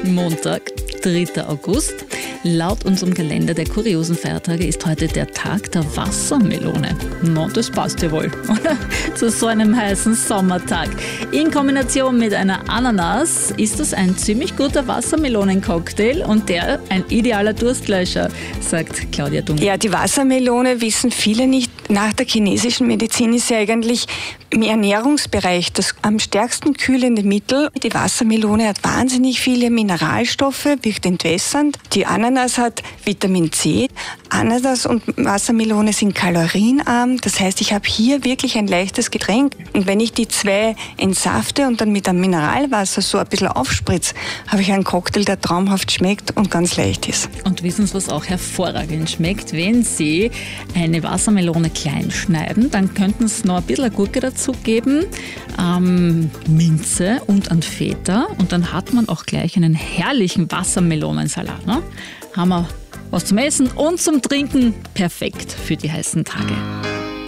Montag, 3. August. Laut unserem Kalender der kuriosen Feiertage ist heute der Tag der Wassermelone. Na, das passt ja wohl, oder? Zu so einem heißen Sommertag. In Kombination mit einer Ananas ist das ein ziemlich guter Wassermelonencocktail und der ein idealer Durstlöscher, sagt Claudia Dung. Ja, die Wassermelone wissen viele nicht. Nach der chinesischen Medizin ist sie eigentlich im Ernährungsbereich das am stärksten kühlende Mittel. Die Wassermelone hat wahnsinnig viele Mineralstoffe, wirkt entwässernd. Die Ananas hat Vitamin C. Ananas und Wassermelone sind kalorienarm. Das heißt, ich habe hier wirklich ein leichtes Getränk. Und wenn ich die zwei entsafte und dann mit einem Mineralwasser so ein bisschen aufspritze, habe ich einen Cocktail, der traumhaft schmeckt und ganz leicht ist. Und wissen Sie, was auch hervorragend schmeckt? Wenn Sie eine Wassermelone klein schneiden, dann könnten Sie noch ein bisschen Gurke dazugeben, Minze und ein Feta. Und dann hat man auch gleich einen herrlichen Wassermelonensalat. Ne? Haben wir was zum Essen und zum Trinken. Perfekt für die heißen Tage.